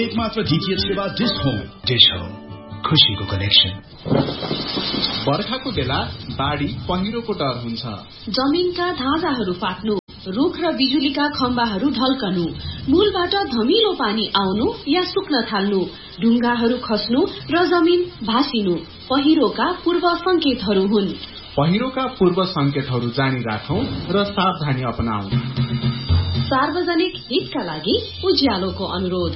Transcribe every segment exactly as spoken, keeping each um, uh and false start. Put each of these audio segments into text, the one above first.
एकमात्र डीटीएच सेवा dish home. Dish home, खुशीको कनेक्सन। बर्खाको बेला बाढी पहिरोको डर हुन्छ। जमिनका धाजाहरू फाट्नु, रुख र बिजुलीका खम्बाहरू ढल्कनु, मूलबाट धमिलो पानी आउनु या सुक्न थाल्नु, ढुङ्गाहरू खस्नु र जमिन भासिनु पहिरोका पूर्व संकेतहरू हुन्। पहिरोका पूर्व संकेतहरू जानी राखौं र सावधानी अपनाऊ। सार्वजनिक हितका लागि उज्यालोको अनुरोध।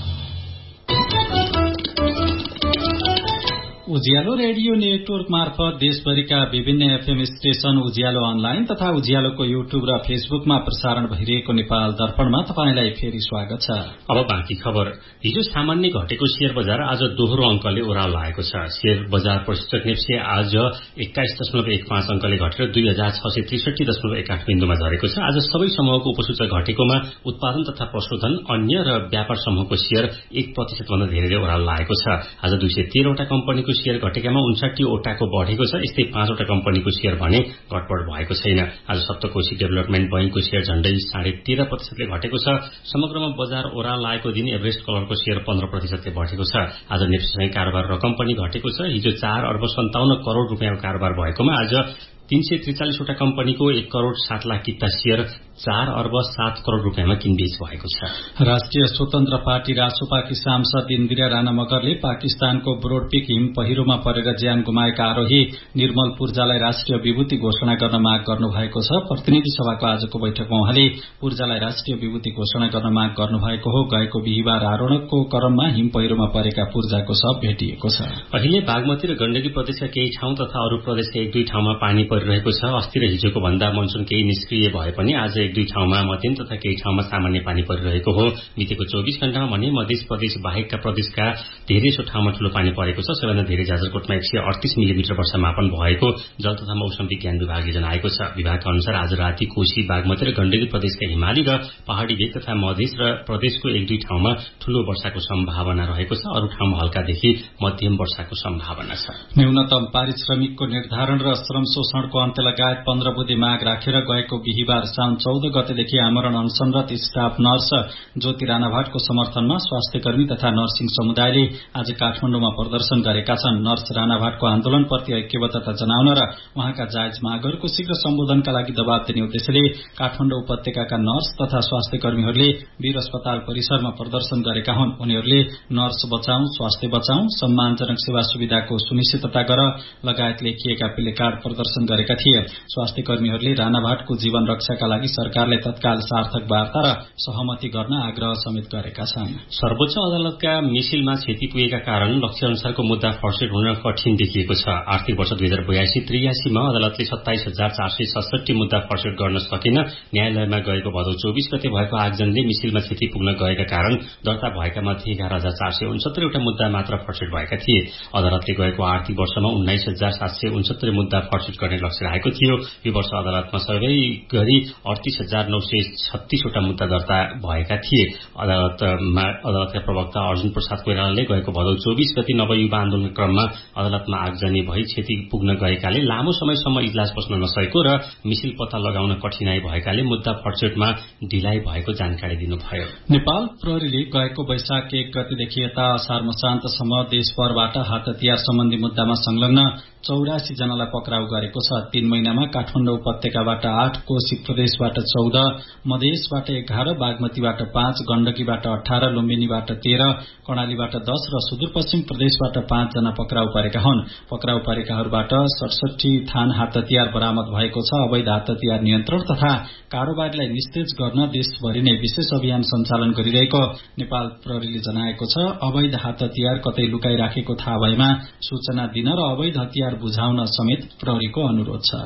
उज्यालो रेडियो नेटवर्क मार्फत देशभरिका विभिन्न एफएम स्टेशन, उज्यालो अनलाइन तथा उज्यालोको युट्युब र फेसबुकमा प्रसारण भइरहेको नेपाल दर्पणमा तपाईलाई फेरि स्वागत छ। अब बाँकी खबर। हिजो सामान्य घटेको शेयर बजार आज दोहोरो अंकले ओह्रालो लागेको छ। शेयर बजार प्रशिक्षक नेप्से आज एक्काइस दशमलव एक पाँच अंकले घटेर दुई हजार छ सय त्रिसठी दशमलव एक आठ बिन्दुमा झरेको छ। आज सबै समूहको उपसूचक घटेकोमा उत्पादन तथा प्रशोधन, अन्य र व्यापार समूहको शेयर एक प्रतिशत भन्दा धेरै ओह्रालो लागेको छ। आज दुई सय तेह्रवटा कम्पनीको शेयर घटेकामा उन्साठी वटाको बढ़ेको छ। यस्तै पाँचवटा कम्पनीको शेयर भने घटबढ भएको छैन। आज सप्तकोशी डेभलपमेन्ट बैंकको शेयर झण्डै साढे तेह्र प्रतिशतले घटेको छ। समग्रमा बजार ओह्रालो लागेको दिन एभरेस्ट कलरको शेयर पन्ध्र प्रतिशतले बढ़ेको छ। आज नेप्सेसँगै कारोबार रकम पनि घटेको छ। हिजो चार अर्ब सन्ताउन्न करोड़ रुपियाँको कारोबार भएकोमा आज तीन सय त्रिचालिसवटा कम्पनीको एक करोड़ सात लाख किता शेयर चार अर्ब सात करोड़ रुपियाँमा किनबेच भएको छ। राष्ट्रिय स्वतन्त्र पार्टी रासोपाकी सांसद इन्दिरा राणा मगरले पाकिस्तानको ब्रोडपिक हिम पहिरोमा परेर ज्यान गुमाएका आरोही निर्मल पूर्जालाई राष्ट्रिय विभूति घोषणा गर्न माग गर्नुभएको छ। प्रतिनिधि सभाको आजको बैठकमा उहाँले पूर्जालाई राष्ट्रिय विभूति घोषणा गर्न माग गर्नुभएको हो। गएको बिहिबार आरोहणको क्रममा हिम पहिरोमा परेका पूर्जाको शव भेटिएको छ। अहिले बागमती र गण्डकी प्रदेशका केही ठाउँ तथा अरू प्रदेशका एक दुई ठाउँमा पानी परिरहेको छ। अस्ति र हिजोको भन्दा मनसुन केही निष्क्रिय भए पनि आज एक दुई ठाउँमा मध्यम तथा केही ठाउँमा सामान्य पानी परिरहेको हो। बितेको चौबीस घण्टामा भने मध्य प्रदेश बाहेकका प्रदेशका धेरैसो ठाउँमा ठूलो पानी परेको छ। सबैभन्दा धेरै जाजरकोटमा एक सय अडतीस मिलिमिटर वर्षा मापन भएको जल तथा मौसम विज्ञान विभागले जनाएको छ। विभागका अनुसार आज राति कोशी, बागमती र गण्डकी प्रदेशका हिमाली र पहाड़ी भेग तथा मधेस र प्रदेशको एक दुई ठाउँमा ठूलो वर्षाको सम्भावना रहेको छ। अरू ठाउँमा हल्कादेखि मध्यम वर्षाको सम्भावना छ। न्यूनतम पारिश्रमिकको निर्धारण र श्रम शोषणको अन्त्य लगायत पन्ध्र बुधे माग राखेर गएको बिहिबार साउन चौध गतेदेखि आमरण अनशनरत स्टाफ नर्स ज्योति राणाभाटको समर्थनमा स्वास्थ्य कर्मी तथा नर्सिङ समुदायले आज काठमाडौँमा प्रदर्शन गरेका छन्। नर्स राणाभाटको आन्दोलनप्रति ऐक्यबद्धता जनाउन र उहाँका जायज मागहरूको शीघ्र सम्बोधनका लागि दबाव दिने उद्देश्यले काठमाडौँ उपत्यकाका नर्स तथा स्वास्थ्य कर्मीहरूले वीर अस्पताल परिसरमा प्रदर्शन गरेका हुन्। उनीहरूले नर्स बचाऊ, स्वास्थ्य बचाऊ, सम्मानजनक सेवा सुविधाको सुनिश्चितता गर लगायत लेखिएका प्लेकार्ड प्रदर्शन गरेका थिए। स्वास्थ्य कर्मीहरूले राणाभाटको जीवन रक्षाका लागि सरकारले तत्काल सार्थक वार्ता र सहमति गर्न आग्रह समेत गरेका छन्। सर्वोच्च अदालतका मिसिलमा क्षति पुगेका कारण लक्ष्य अनुसारको मुद्दा फर्सेट हुन कठिन देखिएको छ। आर्थिक वर्ष दुई हजार बयासी त्रियासीमा अदालतले सत्ताइस हजार चार सय सडसठी मुद्दा फर्सेट गर्न सकेन। न्यायालयमा गएको भदौ चौबीस गते भएको आगजनले मिसिलमा क्षति पुग्न गएका कारण दर्ता भएका मध्ये एघार हजार चार सय उनसत्तरीवटा मुद्दा मात्र फर्सेट भएका थिए। अदालतले गएको आर्थिक वर्षमा उन्नाइस हजार सात सय उनसत्तरी मुद्दा फर्सेट गर्ने लक्ष्य राखेको थियो। यो वर्ष अदालतमा सबै गरी अडतीस हजार नौ सय छत्तीसवटा मुद्दा दर्ता भएका थिए। अदालतमा अदालतका प्रवक्ता अर्जुन प्रसाद कोइरालाले गएको भदौ चौबीस गते नवयुवा आन्दोलन क्रममा अदालतमा आगजनी भई क्षति पुग्न गएकाले लामो समयसम्म इजलास बस्न नसकेको र मिसिल पत्ता लगाउन कठिनाई भएकाले मुद्दा फर्सेटमा ढिलाइ भएको जानकारी दिनुभयो। नेपाल प्रहरीले गएको वैशाख एक गतेदेखि यता असार मसान्तसम्म देशभरबाट हात हतियार सम्बन्धी मुद्दामा संलग्न चौरासी जनालाई पक्राउ गरेको छ। तीन महिनामा काठमाडौँ उपत्यकाबाट आठ, कोशी प्रदेशबाट चौध, मधेसबाट एघार, बागमतीबाट पाँच, गण्डकीबाट अठार, लुम्बिनीबाट तेह्र, कर्णालीबाट दस र सुदूरपश्चिम प्रदेशबाट पाँच जना पक्राउ परेका हुन्। पक्राउ परेकाहरूबाट सडसठी थान हात हतियार बरामद भएको छ। अवैध हात हतियार नियन्त्रण तथा कारोबारीलाई निस्तेज गर्न देशभरि नै विशेष अभियान सञ्चालन गरिरहेको नेपाल प्रहरीले जनाएको छ। अवैध हात हतियार कतै लुकाइराखेको थाहा भएमा सूचना दिन र अवैध हतियार बुझाउन समेत प्रहरीको अनुरोध छ।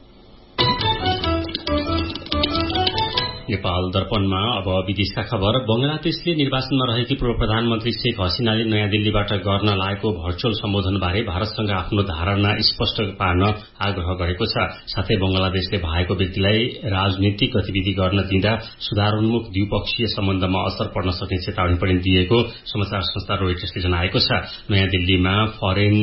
नेपाल दर्पणमा अब विदेशका खबर। बंगलादेशले निर्वाचनमा रहेकी पूर्व प्रधानमन्त्री शेख हसिनाले नयाँ दिल्लीबाट गर्न लागेको भर्चुअल सम्बोधनबारे भारतसँग आफ्नो धारणा स्पष्ट पार्न आग्रह गरेको छ। साथै बंगलादेशले भएको व्यक्तिलाई राजनीतिक गतिविधि गर्न दिँदा सुधारोन्मुख द्विपक्षीय सम्बन्धमा असर पर्न सक्ने चेतावनी पनि दिएको समाचार संस्था रोइटर्सले जनाएको छ। नयाँ दिल्लीमा foreign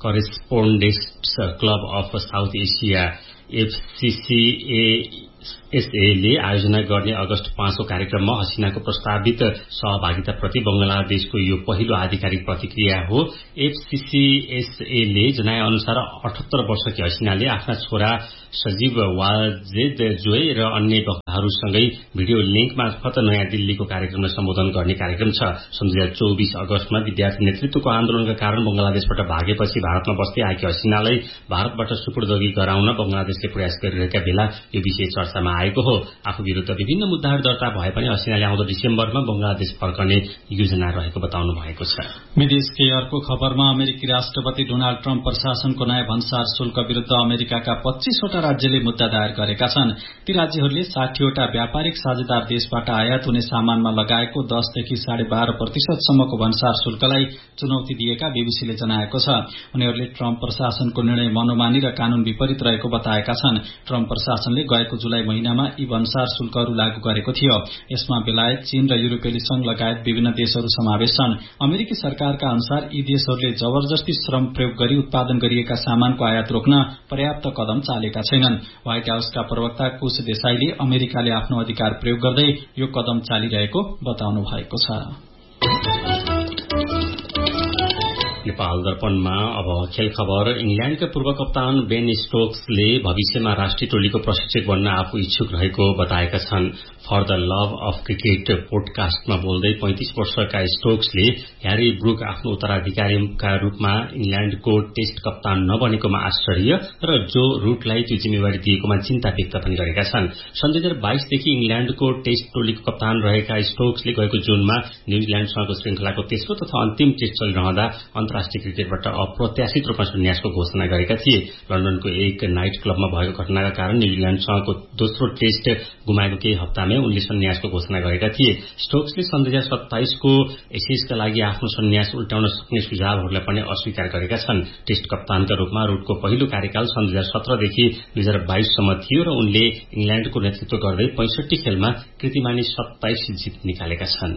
करेस्पोन्डेन्ट्स club of south Asia एफसीसीए एसएले आयोजना गर्ने अगस्त पाँचको कार्यक्रममा हसिनाको प्रस्तावित सहभागिताप्रति बंगलादेशको यो पहिलो आधिकारिक प्रतिक्रिया हो। एफसीसीएसएले जनाए अनुसार अठहत्तर वर्षकी हसिनाले आफ्ना छोरा सजीव वाजेद जोय र अन्य वक्ताहरूसँगै भिडियो लिंक मार्फत नयाँ दिल्लीको कार्यक्रमलाई सम्बोधन गर्ने कार्यक्रम छ। सन् दुई हजार चौबीस अगस्तमा विद्यार्थी नेतृत्वको आन्दोलनका कारण बंगलादेशबाट भागेपछि भारतमा बस्दै आएकी हसिनालाई भारतबाट सुपुर्दगी गराउन बंगलादेशले प्रयास गरिरहेका बेला यो विषय चर्चामा आएको हो। आफू विरुद्ध विभिन्न मुद्दाहरू दर्ता भए पनि हसिनाले आउँदो डिसेम्बरमा बंगलादेश फर्कने योजना रहेको बताउनु भएको छ। विदेशकै अर्को खबरमा अमेरिकी राष्ट्रपति डोनाल्ड ट्रम्प प्रशासनको नयाँ भन्सार शुल्क विरूद्ध अमेरिकाका पच्चीसवटा राज्यले मुद्दा दायर गरेका छन्। ती राज्यहरूले साठीवटा व्यापारिक साझेदार देशबाट आयात हुने सामानमा लगाएको दसदेखि साढे बाह्र प्रतिशतसम्मको भन्सार शुल्कलाई चुनौती दिएका बीबीसीले जनाएको छ। उनीहरूले ट्रम्प प्रशासनको निर्णय मनोमानी र कानून विपरीत रहेको बताएका छन्। ट्रम्प प्रशासनले गएको जुलाई महिनामा यी भन्सार शुल्कहरू लागू गरेको थियो। यसमा बेलायत, चीन र युरोपेली संघ लगायत विभिन्न देशहरू समावेश छन्। अमेरिकी सरकारका अनुसार यी देशहरूले जबरजस्ती श्रम प्रयोग गरी उत्पादन गरिएका सामानको आयात रोक्न पर्याप्त कदम चालेका छैनन्। व्हाइट हाउसका प्रवक्ता कुश देसाईले अमेरिकाले आफ्नो अधिकार प्रयोग गर्दै यो कदम चालिरहेको बताउनु भएको छ। नेपाल दर्पणमा अब खेल खबर। इंग्ल्याण्डका पूर्व कप्तान बेन स्टोक्सले भविष्यमा राष्ट्रिय टोलीको प्रशिक्षक बन्न आफू इच्छुक रहेको बताएका छन्। For the love of cricket पोडकास्टमा बोल्दै पैंतीस वर्षका स्टोक्सले ह्यारी ब्रुक आफ्नो उत्तराधिकारीका रूपमा इंग्ल्याण्डको टेस्ट कप्तान नबनेकोमा आश्चर्य र जो रूटलाई त्यो जिम्मेवारी दिएकोमा चिन्ता व्यक्त पनि गरेका छन्। सन् दुई हजार बाइसदेखि इंग्ल्याण्डको टेस्ट टोलीको कप्तान रहेका स्टोक्सले गएको जुनमा न्यूजील्याण्डसँगको श्रृंखलाको तेस्रो तथा अन्तिम टेस्ट चलिरहँदा अन्तर्राष्ट्रिय क्रिकेटबाट अप्रत्याशित रूपमा सन्यासको घोषणा गरेका थिए। लन्डनको एक नाइट क्लबमा भएको घटनाका कारण न्यूजील्याण्डसँगको दोस्रो टेस्ट गुमाएको केही हप्तामै उनले सन्यासको घोषणा गरेका थिए। स्टोक्सले सन् दुई हजार सत्ताइसको एसेजका लागि आफ्नो सन्यास उल्टाउन सक्ने सुझावहरूलाई पनि अस्वीकार गरेका छन्। टेस्ट कप्तानका रूपमा रूटको पहिलो कार्यकाल सन् दुई हजार सत्रदेखि दुई हजार बाइससम्म थियो र उनले इंग्ल्याण्डको नेतृत्व गर्दै पैंसठी खेलमा कृतिमानी सत्ताइस जित निकालेका छन्।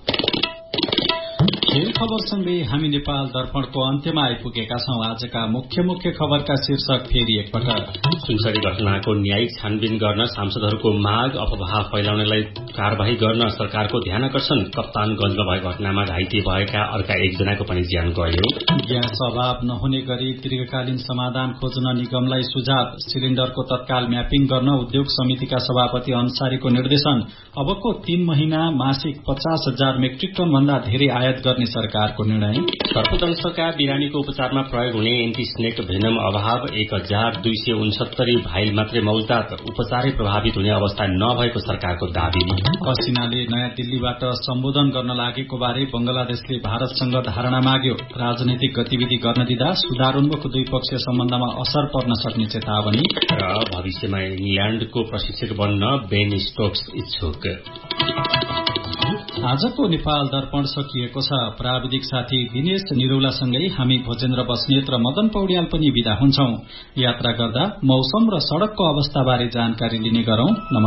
खेल खबरसँगै हामी नेपाल दर्पणको अन्त्यमा आइपुगेका छौं। आजका मुख्य मुख्य खबरका शीर्षक फेरि एकपटक। सुनसरी घटनाको न्यायिक छानबिन गर्न सांसदहरूको माग, अफवाह फैलाउनेलाई कार्यवाही गर्न सरकारको ध्यान आकर्षण। कप्तानगंजमा भएको घटनामा घाइते भएका अर्का एकजनाको पनि ज्यान गयो। ग्यास अभाव नहुने गरी दीर्घकालीन समाधान खोज्न निगमलाई सुझाव। सिलिण्डरको तत्काल म्यापिङ गर्न उद्योग समितिका सभापति अन्सारीको निर्देशन। अबको तीन महिना मासिक पचास हजार मेट्रिक टन भन्दा धेरै आयात गर्ने सरकारको निर्णय। सर्पदंशका बिरामीको उपचारमा प्रयोग हुने एन्टी स्नेक भेनम अभाव। एक हजार दुई सय उनसत्तरी भाइल मात्रै मौतात। उपचारै प्रभावित हुने अवस्था नभएको सरकारको दावी। हसिनाले नयाँ दिल्लीबाट सम्बोधन गर्न लागेको बारे बंगलादेशले भारतसँग धारणा माग्यो। राजनैतिक गतिविधि गर्न दिँदा सुधारोन्मुख द्विपक्षीय सम्बन्धमा असर पर्न सक्ने चेतावनी। र भविष्यमा इंग्ल्याण्डको प्रशिक्षक बन्न बेन स्टोक्स इच्छुक। आजको नेपाल दर्पण सकिएको छ। प्राविधिक साथी दिनेश निरौलासँगै हामी भोजेन्द्र बस्नेत र मदन पौड्याल पनि विदा हुन्छौं। यात्रा गर्दा मौसम र सड़कको अवस्थाबारे जानकारी लिने गरौं।